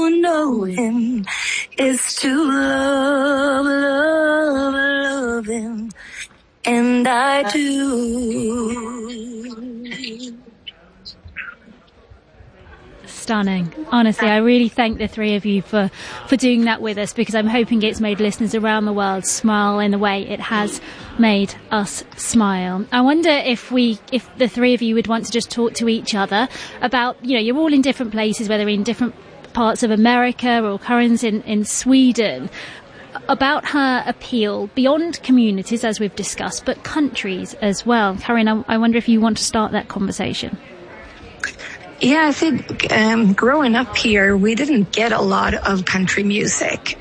know him is to love him, and I do. Stunning. Honestly, I really thank the three of you for doing that with us, because I'm hoping it's made listeners around the world smile in the way it has made us smile. I wonder if the three of you would want to just talk to each other about, you're all in different places, whether in different parts of America or Karin's in Sweden, about her appeal beyond communities, as we've discussed, but countries as well. Karin, I wonder if you want to start that conversation. Yeah, I think growing up here, we didn't get a lot of country music.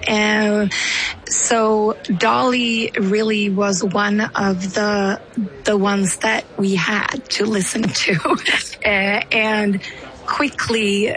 So Dolly really was one of the ones that we had to listen to. And quickly,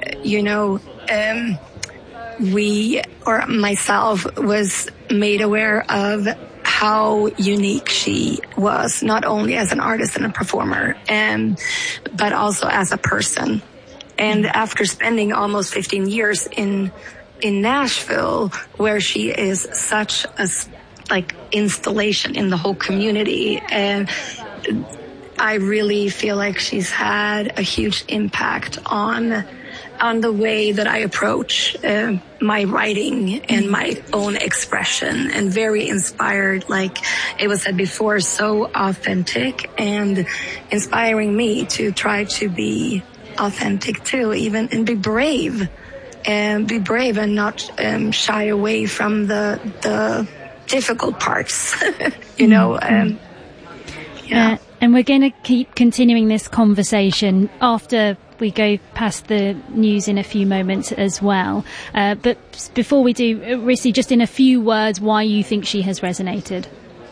myself was made aware of how unique she was, not only as an artist and a performer, but also as a person. And after spending almost 15 years in Nashville, where she is such a installation in the whole community, and I really feel like she's had a huge impact on the way that I approach my writing and my own expression, and very inspired, like it was said before, so authentic and inspiring me to try to be authentic too, and be brave and not shy away from the difficult parts, And we're going to keep continuing this conversation after we go past the news in a few moments as well. But before we do, Rissi, just in a few words, why you think she has resonated.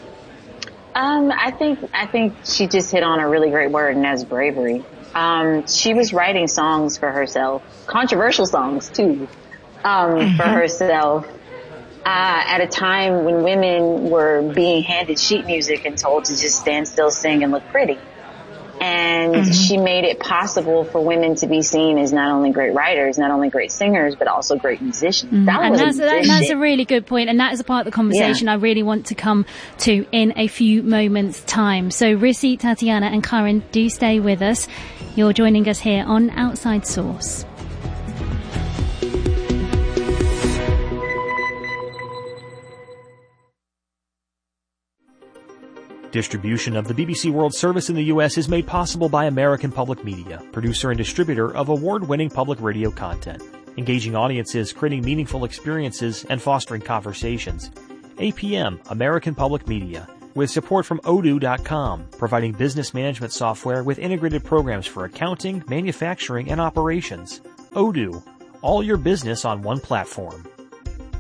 I think she just hit on a really great word, and that's bravery. She was writing songs for herself, controversial songs too, for herself, at a time when women were being handed sheet music and told to just stand still, sing, and look pretty. And she made it possible for women to be seen as not only great writers, not only great singers, but also great musicians. That's a really good point, and that is a part of the conversation I really want to come to in a few moments' time. So Rissi, Tatiana and Karin, do stay with us. You're joining us here on Outside Source. Distribution of the BBC World Service in the U.S. is made possible by American Public Media, producer and distributor of award-winning public radio content, engaging audiences, creating meaningful experiences, and fostering conversations. APM, American Public Media, with support from Odoo.com, providing business management software with integrated programs for accounting, manufacturing, and operations. Odoo, all your business on one platform.